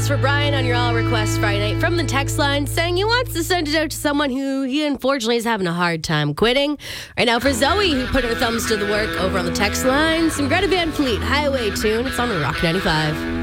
for Brian on your All Request Friday night from the text line saying he wants to send it out to someone who he unfortunately is having a hard time quitting. Right now for Zoe, who put her thumbs to the work over on the text line, some Greta Van Fleet Highway tune. It's on Rock 95.